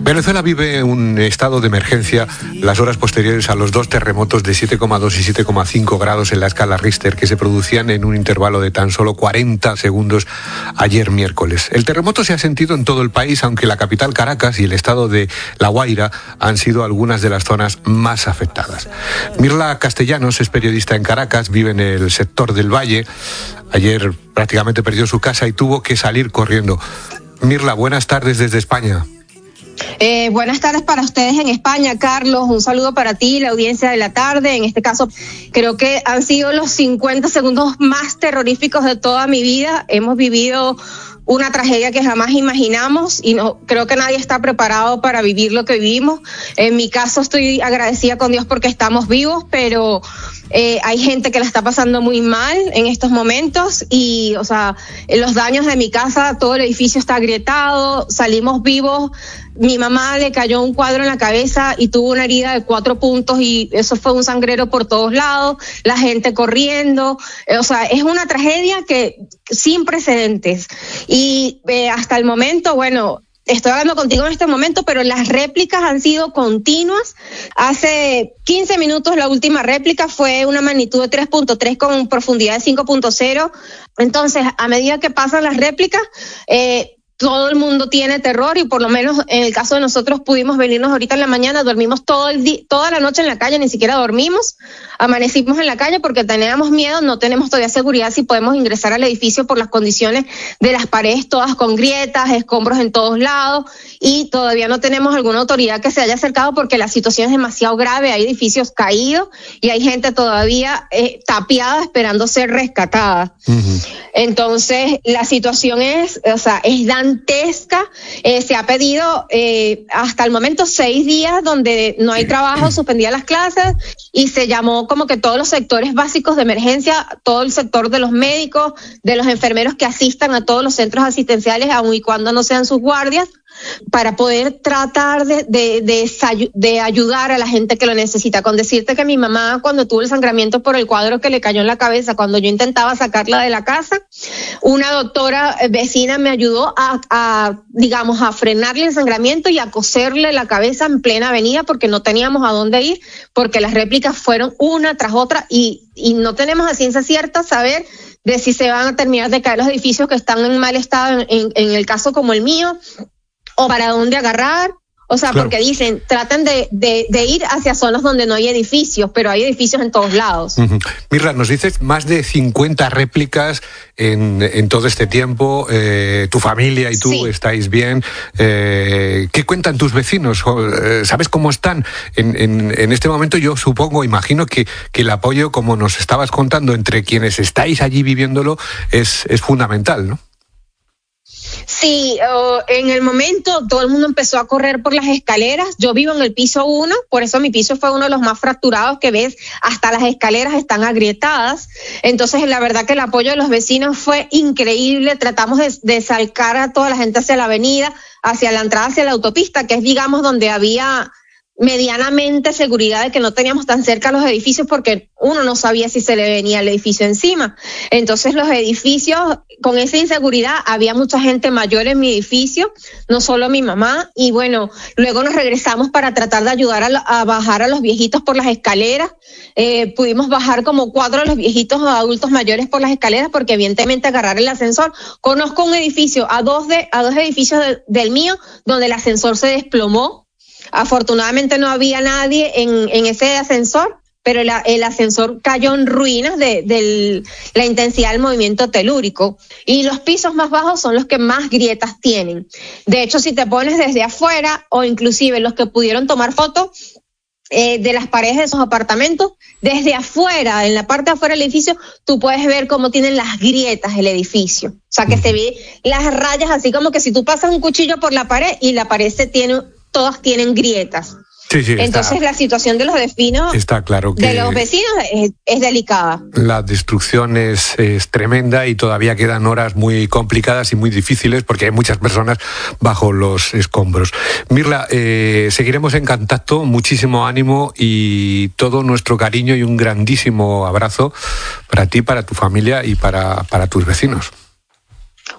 Venezuela vive un estado de emergencia las horas posteriores a los dos terremotos de 7,2 y 7,5 grados en la escala Richter que se producían en un intervalo de tan solo 40 segundos ayer miércoles. El terremoto se ha sentido en todo el país, aunque la capital Caracas y el estado de La Guaira han sido algunas de las zonas más afectadas. Mirla Castellanos es periodista en Caracas, vive en el sector del Valle. Ayer prácticamente perdió su casa y tuvo que salir corriendo. Mirla, buenas tardes desde España. Buenas tardes para ustedes en España, Carlos. Un saludo para ti, la audiencia de la tarde. En este caso, creo que han sido los 50 segundos más terroríficos de toda mi vida. Hemos vivido una tragedia que jamás imaginamos y no creo que nadie está preparado para vivir lo que vivimos. En mi caso, estoy agradecida con Dios porque estamos vivos, pero hay gente que la está pasando muy mal en estos momentos y, o sea, los daños de mi casa, todo el edificio está agrietado, salimos vivos. Mi mamá le cayó un cuadro en la cabeza y tuvo una herida de 4 puntos y eso fue un sangrero por todos lados, la gente corriendo, o sea, es una tragedia que sin precedentes. Y hasta el momento, bueno, estoy hablando contigo en este momento, pero las réplicas han sido continuas. Hace 15 minutos la última réplica fue una magnitud de 3.3 con profundidad de 5.0. Entonces, a medida que pasan las réplicas, todo el mundo tiene terror y por lo menos en el caso de nosotros pudimos venirnos ahorita en la mañana, dormimos toda la noche en la calle, ni siquiera dormimos, amanecimos en la calle porque teníamos miedo, no tenemos todavía seguridad si podemos ingresar al edificio por las condiciones de las paredes todas con grietas, escombros en todos lados y todavía no tenemos alguna autoridad que se haya acercado porque la situación es demasiado grave, hay edificios caídos y hay gente todavía tapiada esperando ser rescatada. Uh-huh. Entonces la situación es dantesca. Se ha pedido hasta el momento 6 días donde no hay trabajo, suspendida las clases y se llamó como que todos los sectores básicos de emergencia, todo el sector de los médicos, de los enfermeros que asistan a todos los centros asistenciales, aun y cuando no sean sus guardias, para poder tratar de ayudar a la gente que lo necesita. Con decirte que mi mamá, cuando tuvo el sangramiento por el cuadro que le cayó en la cabeza, cuando yo intentaba sacarla de la casa, una doctora vecina me ayudó a frenarle el sangramiento y a coserle la cabeza en plena avenida porque no teníamos a dónde ir, porque las réplicas fueron una tras otra y no tenemos a ciencia cierta saber de si se van a terminar de caer los edificios que están en mal estado, en el caso como el mío, o para dónde agarrar, o sea, claro. Porque dicen, traten de ir hacia zonas donde no hay edificios, pero hay edificios en todos lados. Uh-huh. Mirra, nos dices más de 50 réplicas en todo este tiempo, tu familia y tú estáis bien. ¿Qué cuentan tus vecinos? ¿Sabes cómo están? En este momento yo supongo, imagino que el apoyo, como nos estabas contando, entre quienes estáis allí viviéndolo es fundamental, ¿no? Sí, en el momento todo el mundo empezó a correr por las escaleras. Yo vivo en el piso 1, por eso mi piso fue uno de los más fracturados que ves, hasta las escaleras están agrietadas. Entonces la verdad que el apoyo de los vecinos fue increíble. Tratamos de sacar a toda la gente hacia la avenida, hacia la entrada, hacia la autopista, que es digamos donde había medianamente seguridad de que no teníamos tan cerca los edificios porque uno no sabía si se le venía el edificio encima. Entonces los edificios, con esa inseguridad, había mucha gente mayor en mi edificio, no solo mi mamá, y bueno, luego nos regresamos para tratar de ayudar a bajar a los viejitos por las escaleras. Pudimos bajar como 4 de los viejitos adultos mayores por las escaleras porque evidentemente agarrar el ascensor. Conozco un edificio, a dos edificios del mío, donde el ascensor se desplomó. Afortunadamente no había nadie en ese ascensor, pero el ascensor cayó en ruinas de la intensidad del movimiento telúrico y los pisos más bajos son los que más grietas tienen. De hecho, si te pones desde afuera o inclusive los que pudieron tomar fotos de las paredes de esos apartamentos, desde afuera, en la parte de afuera del edificio, tú puedes ver cómo tienen las grietas el edificio. O sea, que se ve las rayas así como que si tú pasas un cuchillo por la pared y la pared todas tienen grietas. Sí, entonces la situación de los vecinos, está claro que de los vecinos es delicada. La destrucción es tremenda y todavía quedan horas muy complicadas y muy difíciles porque hay muchas personas bajo los escombros. Mirla, seguiremos en contacto, muchísimo ánimo y todo nuestro cariño y un grandísimo abrazo para ti, para tu familia y para tus vecinos.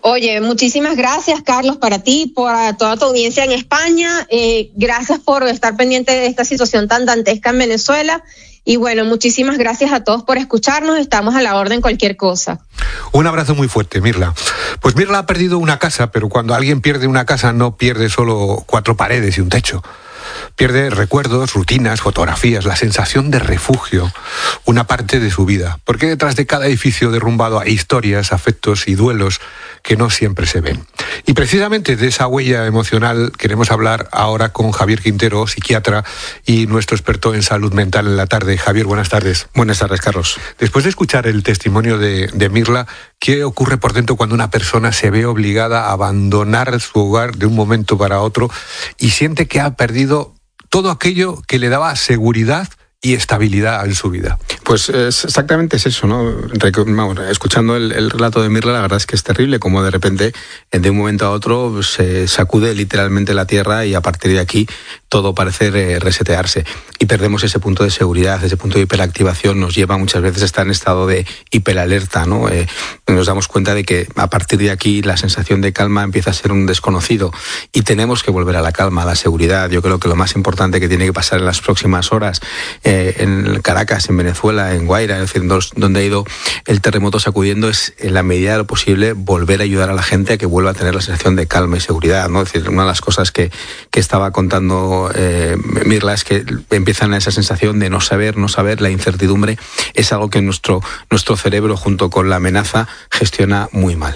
Oye, muchísimas gracias, Carlos, para ti, por toda tu audiencia en España. Gracias por estar pendiente de esta situación tan dantesca en Venezuela. Y bueno, muchísimas gracias a todos por escucharnos. Estamos a la orden cualquier cosa. Un abrazo muy fuerte, Mirla. Pues Mirla ha perdido una casa, pero cuando alguien pierde una casa no pierde solo 4 paredes y un techo. Pierde recuerdos, rutinas, fotografías, la sensación de refugio, una parte de su vida. Porque detrás de cada edificio derrumbado hay historias, afectos y duelos que no siempre se ven. Y precisamente de esa huella emocional queremos hablar ahora con Javier Quintero, psiquiatra y nuestro experto en salud mental en la tarde. Javier, buenas tardes. Buenas tardes, Carlos. Después de escuchar el testimonio de Mirla, ¿qué ocurre por dentro cuando una persona se ve obligada a abandonar su hogar de un momento para otro y siente que ha perdido todo aquello que le daba seguridad y estabilidad en su vida? Pues exactamente es eso, ¿no? Escuchando el relato de Mirla, la verdad es que es terrible como de repente, de un momento a otro, se sacude literalmente la tierra y a partir de aquí todo parece resetearse. Y perdemos ese punto de seguridad, ese punto de hiperactivación nos lleva muchas veces a estar en estado de hiperalerta, ¿no? Nos damos cuenta de que a partir de aquí la sensación de calma empieza a ser un desconocido y tenemos que volver a la calma, a la seguridad. Yo creo que lo más importante que tiene que pasar en las próximas horas en Caracas, en Venezuela, en Guaira, es decir, donde ha ido el terremoto sacudiendo, es en la medida de lo posible volver a ayudar a la gente a que vuelva a tener la sensación de calma y seguridad, ¿no? Es decir, una de las cosas que estaba contando Mirla es que empiezan a esa sensación de no saber, la incertidumbre es algo que nuestro cerebro junto con la amenaza gestiona muy mal.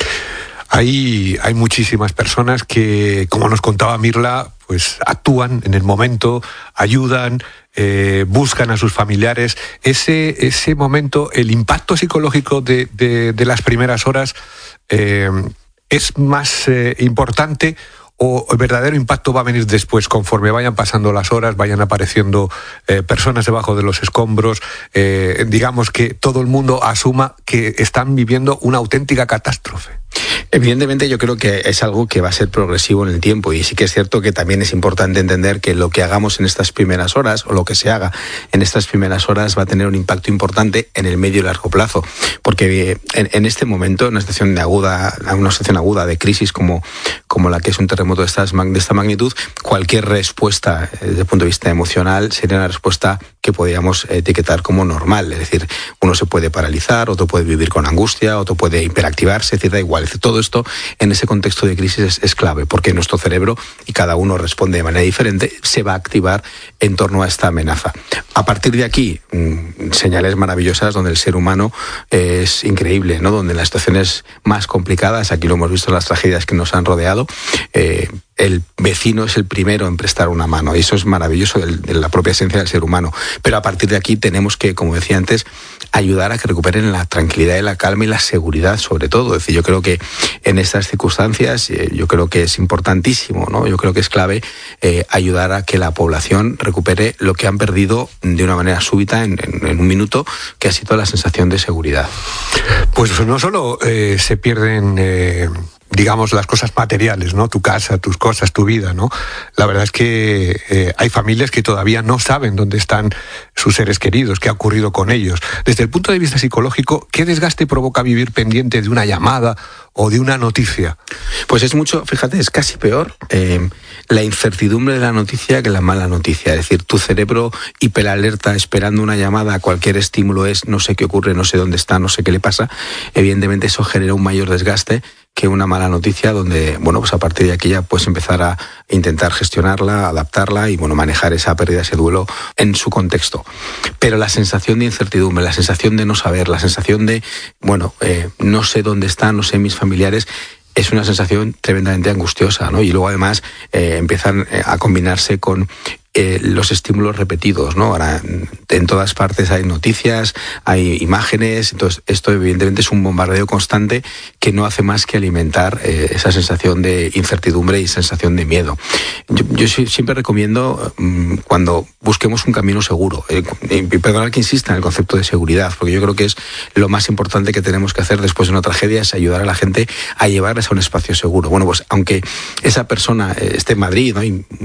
Hay muchísimas personas que, como nos contaba Mirla, pues actúan en el momento, ayudan, buscan a sus familiares. Ese momento, el impacto psicológico de las primeras horas es más importante, o el verdadero impacto va a venir después, conforme vayan pasando las horas, vayan apareciendo personas debajo de los escombros, digamos que todo el mundo asuma que están viviendo una auténtica catástrofe. Evidentemente yo creo que es algo que va a ser progresivo en el tiempo y sí que es cierto que también es importante entender que lo que hagamos en estas primeras horas o lo que se haga en estas primeras horas va a tener un impacto importante en el medio y largo plazo, porque en este momento, en una situación aguda de crisis como la que es un terremoto de esta magnitud, cualquier respuesta desde el punto de vista emocional sería una respuesta que podríamos etiquetar como normal, es decir, uno se puede paralizar, otro puede vivir con angustia, otro puede hiperactivarse, es decir, da igual. Todo esto en ese contexto de crisis es clave, porque nuestro cerebro, y cada uno responde de manera diferente, se va a activar en torno a esta amenaza. A partir de aquí, señales maravillosas donde el ser humano es increíble, ¿no? Donde en las situaciones más complicadas, aquí lo hemos visto en las tragedias que nos han rodeado, el vecino es el primero en prestar una mano, y eso es maravilloso de la propia esencia del ser humano. Pero a partir de aquí tenemos que, como decía antes, ayudar a que recuperen la tranquilidad y la calma y la seguridad sobre todo. Es decir, yo creo que en estas circunstancias, yo creo que es importantísimo, ¿no? Yo creo que es clave ayudar a que la población recupere lo que han perdido de una manera súbita en un minuto, que ha sido la sensación de seguridad. Pues no solo se pierden digamos, las cosas materiales, ¿no? Tu casa, tus cosas, tu vida, ¿no? La verdad es que hay familias que todavía no saben dónde están sus seres queridos, qué ha ocurrido con ellos. Desde el punto de vista psicológico, ¿qué desgaste provoca vivir pendiente de una llamada o de una noticia? Pues es mucho, fíjate, es casi peor la incertidumbre de la noticia que la mala noticia. Es decir, tu cerebro hiperalerta esperando una llamada, cualquier estímulo es no sé qué ocurre, no sé dónde está, no sé qué le pasa. Evidentemente eso genera un mayor desgaste que una mala noticia donde, bueno, pues a partir de aquí ya puedes empezar a intentar gestionarla, adaptarla y, bueno, manejar esa pérdida, ese duelo en su contexto. Pero la sensación de incertidumbre, la sensación de no saber, la sensación de, bueno, no sé dónde están, no sé mis familiares, es una sensación tremendamente angustiosa, ¿no? Y luego además empiezan a combinarse con los estímulos repetidos, ¿no? Ahora en todas partes hay noticias, hay imágenes, entonces esto evidentemente es un bombardeo constante que no hace más que alimentar esa sensación de incertidumbre y sensación de miedo. Yo siempre recomiendo cuando busquemos un camino seguro, y perdonad que insista en el concepto de seguridad, porque yo creo que es lo más importante que tenemos que hacer después de una tragedia, es ayudar a la gente a llevarles a un espacio seguro. Bueno, pues aunque esa persona esté en Madrid, ¿no?